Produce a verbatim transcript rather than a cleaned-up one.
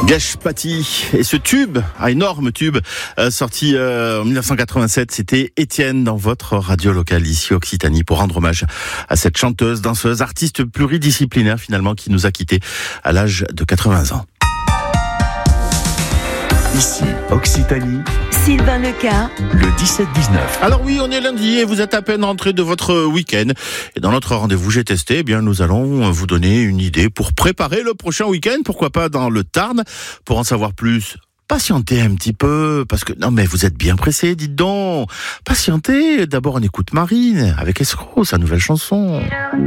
Gash Paty et ce tube, un énorme tube, euh, sorti euh, en dix-neuf cent quatre-vingt-sept, c'était Étienne dans votre radio locale ici Occitanie, pour rendre hommage à cette chanteuse, danseuse, artiste pluridisciplinaire finalement qui nous a quittés à l'âge de quatre-vingts ans. Ici Occitanie, Sylvain Leca, le dix-sept dix-neuf. Alors oui, on est lundi et vous êtes à peine rentré de votre week-end. Et dans notre rendez-vous J'ai testé, eh bien nous allons vous donner une idée pour préparer le prochain week-end, pourquoi pas dans le Tarn. Pour en savoir plus, patientez un petit peu, parce que non mais vous êtes bien pressés, dites donc. Patientez, d'abord on écoute Marine avec Escroc, sa nouvelle chanson.